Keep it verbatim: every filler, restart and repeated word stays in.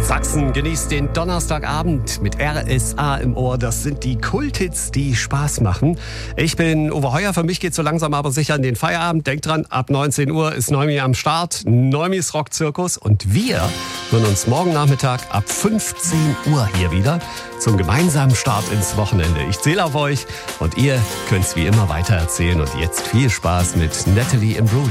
Sachsen genießt den Donnerstagabend mit R S A im Ohr. Das sind die Kulthits, die Spaß machen. Ich bin Uwe Heuer. Für mich geht so langsam aber sicher in den Feierabend. Denkt dran, ab neunzehn Uhr ist Neumi am Start. Neumis Rockzirkus. Und wir hören uns morgen Nachmittag ab fünfzehn Uhr hier wieder zum gemeinsamen Start ins Wochenende. Ich zähle auf euch und ihr könnt's wie immer weitererzählen. Und jetzt viel Spaß mit Natalie Imbruglia.